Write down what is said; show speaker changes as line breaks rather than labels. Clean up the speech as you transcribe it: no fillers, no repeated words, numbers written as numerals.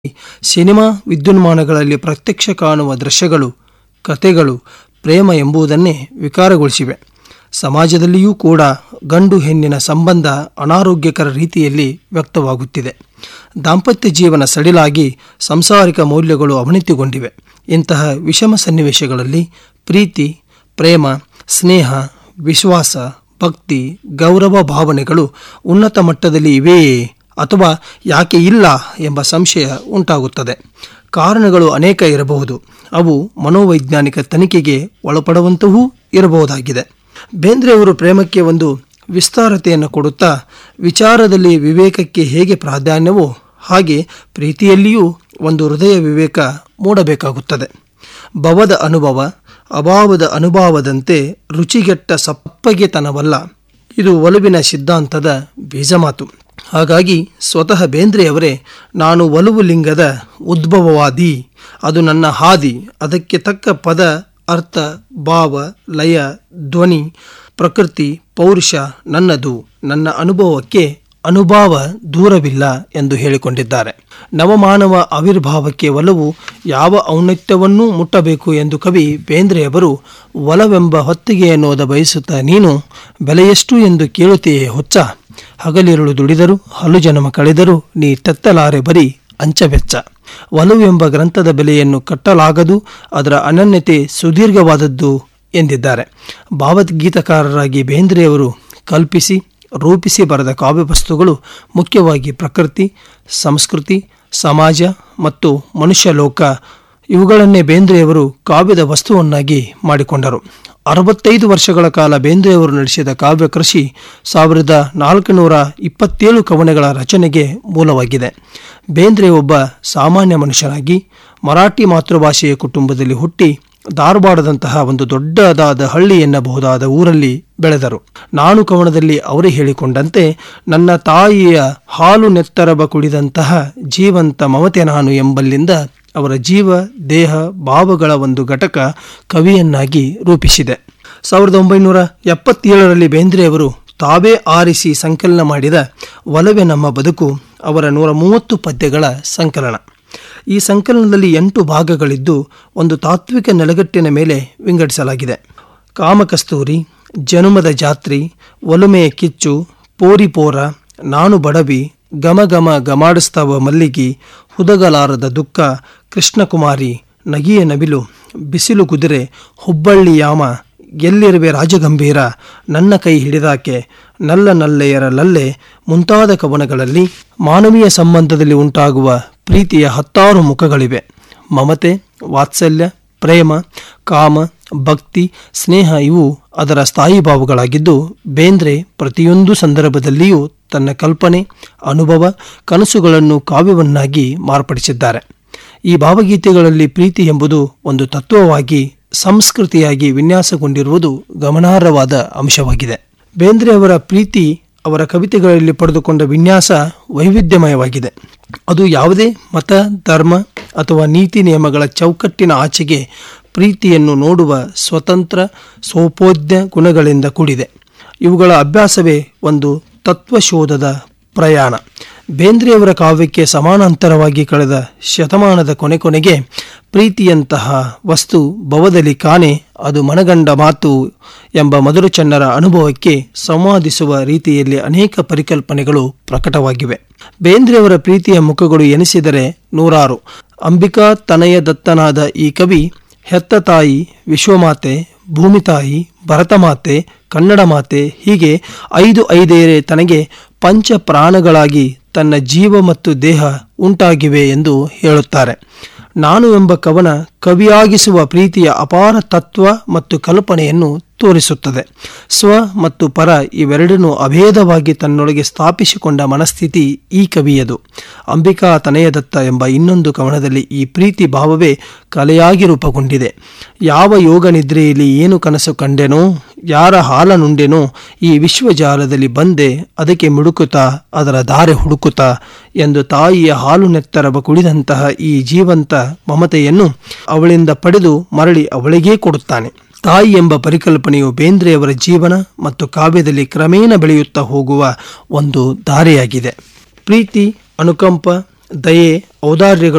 Cinema ವಿದ್ಯುನ್ಮಾನಗಳಲ್ಲಿ ಪ್ರತ್ಯಕ್ಷ ಕಾಣುವ ದೃಶ್ಯಗಳು, ಕಥೆಗಳು ಪ್ರೇಮ ಎಂಬುದನ್ನೇ ವಿಕಾರಗೊಳಿಸಿವೆ. ಸಮಾಜದಲ್ಲಿಯೂ ಕೂಡ ಗಂಡು ಹೆಣ್ಣಿನ ಸಂಬಂಧ ಅನಾರೋಗ್ಯಕರ ರೀತಿಯಲ್ಲಿ ವ್ಯಕ್ತವಾಗುತ್ತಿದೆ. ದಾಂಪತ್ಯ ಜೀವನ ಸಡಿಲಾಗಿ ಸಾಂಸಾರಿಕ ಮೌಲ್ಯಗಳು ಅವನತಿಗೊಂಡಿವೆ. ಇಂತಹ ವಿಷಮ ಸನ್ನಿವೇಶಗಳಲ್ಲಿ ಪ್ರೀತಿ, ಪ್ರೇಮ, ಸ್ನೇಹ, ವಿಶ್ವಾಸ, ಭಕ್ತಿ, ಗೌರವ ಭಾವನೆಗಳು ಉನ್ನತ ಮಟ್ಟದಲ್ಲಿ ಇವೆಯೇ ಅಥವಾ ಯಾಕೆ ಇಲ್ಲ ಎಂಬ ಸಂಶಯ ಉಂಟಾಗುತ್ತದೆ. ಕಾರಣಗಳು ಅನೇಕ ಇರಬಹುದು. ಅವು ಮನೋವೈಜ್ಞಾನಿಕ ತನಿಖೆಗೆ ಒಳಪಡುವಂತವೂ ಇರಬಹುದಾಗಿದೆ. ಬೇಂದ್ರೆಯವರು ಪ್ರೇಮಕ್ಕೆ ಒಂದು ವಿಸ್ತಾರತೆಯನ್ನು ಕೊಡುತ್ತಾ, ವಿಚಾರದಲ್ಲಿ ವಿವೇಕಕ್ಕೆ ಹೇಗೆ ಪ್ರಾಧಾನ್ಯವೋ ಹಾಗೆ ಪ್ರೀತಿಯಲ್ಲಿಯೂ ಒಂದು ಹೃದಯ ವಿವೇಕ ಮೂಡಬೇಕಾಗುತ್ತದೆ. ಭವದ ಅನುಭವ ಅಭಾವದ ಅನುಭವದಂತೆ ರುಚಿಗೆಟ್ಟ ಸಪ್ಪಗೆತನವಲ್ಲ. ಇದು ಒಲವಿನ ಸಿದ್ಧಾಂತದ ಬೀಜಮಾತು. ಹಾಗಾಗಿ ಸ್ವತಃ ಬೇಂದ್ರೆಯವರೇ, ನಾನು ಒಲವು ಲಿಂಗದ ಉದ್ಭವವಾದಿ, ಅದು ನನ್ನ ಹಾದಿ, ಅದಕ್ಕೆ ತಕ್ಕ ಪದ, ಅರ್ಥ, ಭಾವ, ಲಯ, ಧ್ವನಿ, ಪ್ರಕೃತಿ, ಪೌರುಷ ನನ್ನದು, ನನ್ನ ಅನುಭವಕ್ಕೆ ಅನುಭವ ದೂರವಿಲ್ಲ ಎಂದು ಹೇಳಿಕೊಂಡಿದ್ದಾರೆ. ನವಮಾನವ ಆವಿರ್ಭಾವಕ್ಕೆ ಒಲವು ಯಾವ ಔನ್ನತ್ಯವನ್ನೂ ಮುಟ್ಟಬೇಕು ಎಂದು ಕವಿ ಬೇಂದ್ರೆಯವರು ಒಲವೆಂಬ ಹೊತ್ತಿಗೆಯನ್ನೋದ ಬಯಸುತ್ತಾ ನೀನು ಬೆಲೆಯೆಷ್ಟು ಎಂದು ಕೇಳುತ್ತೆಯೇ ಹುಚ್ಚ, ಹಗಲಿರುಳು ದುಡಿದರು ಹಲು ಜನ್ಮ ಕಳೆದರೂ ನೀ ತೆತ್ತಲಾರೆ ಬರೀ ಅಂಚವೆಚ್ಚ. ಒಲವೆಂಬ ಗ್ರಂಥದ ಬೆಲೆಯನ್ನು ಕಟ್ಟಲಾಗದು, ಅದರ ಅನನ್ಯತೆ ಸುದೀರ್ಘವಾದದ್ದು ಎಂದಿದ್ದಾರೆ. ಭಾವಗೀತಕಾರರಾಗಿ ಬೇಂದ್ರೆಯವರು ಕಲ್ಪಿಸಿ ರೂಪಿಸಿ ಬರೆದ ಕಾವ್ಯವಸ್ತುಗಳು ಮುಖ್ಯವಾಗಿ ಪ್ರಕೃತಿ, ಸಂಸ್ಕೃತಿ, ಸಮಾಜ ಮತ್ತು ಮನುಷ್ಯಲೋಕ ಇವುಗಳನ್ನೇ ಬೇಂದ್ರೆಯವರು ಕಾವ್ಯದ ವಸ್ತುವನ್ನಾಗಿ ಮಾಡಿಕೊಂಡರು. 65 ವರ್ಷಗಳ ಕಾಲ ಬೇಂದ್ರೆಯವರು ನಡೆಸಿದ ಕಾವ್ಯ ಕೃಷಿ 1427 ಕವನಗಳ ರಚನೆಗೆ ಮೂಲವಾಗಿದೆ. ಬೇಂದ್ರೆ ಒಬ್ಬ ಸಾಮಾನ್ಯ ಮನುಷ್ಯನಾಗಿ ಮರಾಠಿ ಮಾತೃಭಾಷೆಯ ಕುಟುಂಬದಲ್ಲಿ ಹುಟ್ಟಿ ಧಾರವಾಡದಂತಹ ಒಂದು ದೊಡ್ಡದಾದ ಹಳ್ಳಿ ಎನ್ನಬಹುದಾದ ಊರಲ್ಲಿ ಬೆಳೆದರು. ನಾನು ಕವನದಲ್ಲಿ ಅವರೇ ಹೇಳಿಕೊಂಡಂತೆ, ನನ್ನ ತಾಯಿಯ ಹಾಲು ನೆತ್ತರಬ ಕುಡಿದಂತಹ ಜೀವಂತ ಮಮತೆ ನಾನು ಎಂಬಲ್ಲಿಂದ ಅವರ ಜೀವ, ದೇಹ, ಭಾವಗಳ ಒಂದು ಘಟಕ ಕವಿಯನ್ನಾಗಿ ರೂಪಿಸಿದೆ. 1977ರಲ್ಲಿ ಬೇಂದ್ರೆಯವರು ತಾವೇ ಆರಿಸಿ ಸಂಕಲನ ಮಾಡಿದ ಒಲವೇ ನಮ್ಮ ಬದುಕು ಅವರ 130 ಪದ್ಯಗಳ ಸಂಕಲನ. ಈ ಸಂಕಲನದಲ್ಲಿ 8 ಭಾಗಗಳಿದ್ದು ಒಂದು ತಾತ್ವಿಕ ನೆಲಗಟ್ಟಿನ ಮೇಲೆ ವಿಂಗಡಿಸಲಾಗಿದೆ. ಕಾಮಕಸ್ತೂರಿ, ಜನುಮದ ಜಾತ್ರಿ, ಒಲುಮೆಯ ಕಿಚ್ಚು, ಪೋರಿಪೋರ, ನಾನು ಬಡವಿ, ಗಮ ಗಮ ಗಮಾಡಿಸ್ತವ ಮಲ್ಲಿಗಿ, ಹುದಗಲಾರದ ದುಃಖ, ಕೃಷ್ಣಕುಮಾರಿ, ನಗಿಯ ನವಿಲು, ಬಿಸಿಲು ಕುದುರೆ, ಹುಬ್ಬಳ್ಳಿ ಯಾಮ, ಎಲ್ಲಿರುವೆ ರಾಜಗಂಭೀರ, ನನ್ನ ಕೈ ಹಿಡಿದಾಕೆ, ನಲ್ಲ ನಲ್ಲೆಯರ ಲಲ್ಲೆ ಮುಂತಾದ ಕವನಗಳಲ್ಲಿ ಮಾನವೀಯ ಸಂಬಂಧದಲ್ಲಿ ಉಂಟಾಗುವ ಪ್ರೀತಿಯ 10 ಮುಖಗಳಿವೆ. ಮಮತೆ, ವಾತ್ಸಲ್ಯ, ಪ್ರೇಮ, ಕಾಮ, ಭಕ್ತಿ, ಸ್ನೇಹ ಇವು ಅದರ ಸ್ಥಾಯಿ ಭಾವಗಳಾಗಿದ್ದು, ಬೇಂದ್ರೆ ಪ್ರತಿಯೊಂದು ಸಂದರ್ಭದಲ್ಲಿಯೂ ತನ್ನ ಕಲ್ಪನೆ, ಅನುಭವ, ಕನಸುಗಳನ್ನು ಕಾವ್ಯವನ್ನಾಗಿ ಮಾರ್ಪಡಿಸಿದ್ದಾರೆ. ಈ ಭಾವಗೀತೆಗಳಲ್ಲಿ ಪ್ರೀತಿ ಎಂಬುದು ಒಂದು ತತ್ವವಾಗಿ, ಸಂಸ್ಕೃತಿಯಾಗಿ ವಿನ್ಯಾಸಗೊಂಡಿರುವುದು ಗಮನಾರ್ಹವಾದ ಅಂಶವಾಗಿದೆ. ಬೇಂದ್ರೆ ಅವರ ಪ್ರೀತಿ ಅವರ ಕವಿತೆಗಳಲ್ಲಿ ಪಡೆದುಕೊಂಡ ವಿನ್ಯಾಸ ವೈವಿಧ್ಯಮಯವಾಗಿದೆ. ಅದು ಯಾವುದೇ ಮತ, ಧರ್ಮ ಅಥವಾ ನೀತಿ ನಿಯಮಗಳ ಚೌಕಟ್ಟಿನ ಆಚೆಗೆ ಪ್ರೀತಿಯನ್ನು ನೋಡುವ ಸ್ವತಂತ್ರ ಸೋಪೋದ್ಯ ಗುಣಗಳಿಂದ ಕೂಡಿದೆ. ಇವುಗಳ ಅಭ್ಯಾಸವೇ ಒಂದು ತತ್ವಶೋಧದ ಪ್ರಯಾಣ. ಬೇಂದ್ರೆಯವರ ಕಾವ್ಯಕ್ಕೆ ಸಮಾನಾಂತರವಾಗಿ ಕಳೆದ ಶತಮಾನದ ಕೊನೆಗೆ ಪ್ರೀತಿಯಂತಹ ವಸ್ತು ಭವದಲ್ಲಿ ಕಾಣೆ, ಅದು ಮನಗಂಡ ಮಾತು ಎಂಬ ಮಧುರಚನ್ನರ ಅನುಭವಕ್ಕೆ ಸಂವಾದಿಸುವ ರೀತಿಯಲ್ಲಿ ಅನೇಕ ಪರಿಕಲ್ಪನೆಗಳು ಪ್ರಕಟವಾಗಿವೆ. ಬೇಂದ್ರೆಯವರ ಪ್ರೀತಿಯ ಮುಖಗಳು ಎನಿಸಿದರೆ ನೂರಾರು. ಅಂಬಿಕಾ ತನಯ ದತ್ತನಾದ ಈ ಕವಿ ಹೆತ್ತ ತಾಯಿ, ವಿಶ್ವಮಾತೆ, ಭೂಮಿತಾಯಿ, ಭರತಮಾತೆ, ಕನ್ನಡ ಮಾತೆ ಹೀಗೆ 5 ತನಗೆ ಪಂಚ ಪ್ರಾಣಗಳಾಗಿ ತನ್ನ ಜೀವ ಮತ್ತು ದೇಹ ಉಂಟಾಗಿವೆ ಎಂದು ಹೇಳುತ್ತಾರೆ. ನಾನು ಎಂಬ ಕವನ ಕವಿಯಾಗಿಸುವ ಪ್ರೀತಿಯ ಅಪಾರ ತತ್ವ ಮತ್ತು ಕಲ್ಪನೆಯನ್ನು ತೋರಿಸುತ್ತದೆ. ಸ್ವ ಮತ್ತು ಪರ ಇವೆರಡನ್ನೂ ಅಭೇದವಾಗಿ ತನ್ನೊಳಗೆ ಸ್ಥಾಪಿಸಿಕೊಂಡ ಮನಸ್ಥಿತಿ ಈ ಕವಿಯದು. ಅಂಬಿಕಾ ತನಯದತ್ತ ಎಂಬ ಇನ್ನೊಂದು ಕವನದಲ್ಲಿ ಈ ಪ್ರೀತಿ ಭಾವವೇ ಕಲೆಯಾಗಿ ರೂಪುಗೊಂಡಿದೆ. ಯಾವ ಯೋಗ ನಿದ್ರೆಯಲ್ಲಿ ಏನು ಕನಸು ಕಂಡೆನೋ, ಯಾರ ಹಾಲ ನುಂಡೆನೋ, ಈ ವಿಶ್ವಜಾಲದಲ್ಲಿ ಬಂದೆ ಅದಕ್ಕೆ ಮಿಡುಕುತ್ತಾ ಅದರ ದಾರೆ ಹುಡುಕುತ್ತಾ ಎಂದು ತಾಯಿಯ ಹಾಲು ನೆತ್ತರಬ ಕುಡಿದಂತಹ ಈ ಜೀವಂತ ಮಮತೆಯನ್ನು ಅವಳಿಂದ ಪಡೆದು ಮರಳಿ ಅವಳಿಗೇ ಕೊಡುತ್ತಾನೆ. ತಾಯಿ ಎಂಬ ಪರಿಕಲ್ಪನೆಯು ಬೇಂದ್ರೆಯವರ ಜೀವನ ಮತ್ತು ಕಾವ್ಯದಲ್ಲಿ ಕ್ರಮೇಣ ಬೆಳೆಯುತ್ತಾ ಹೋಗುವ ಒಂದು ದಾರಿಯಾಗಿದೆ. ಪ್ರೀತಿ, ಅನುಕಂಪ, ದಯೆ, ಔದಾರ್ಯಗಳು